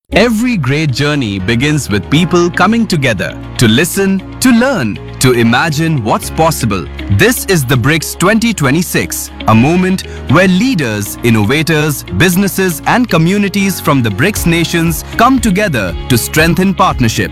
Every great journey begins with people coming together to listen, to learn, to imagine what's possible. This is the BRICS 2026, a moment where leaders, innovators, businesses and communities from the BRICS nations come together to strengthen partnerships.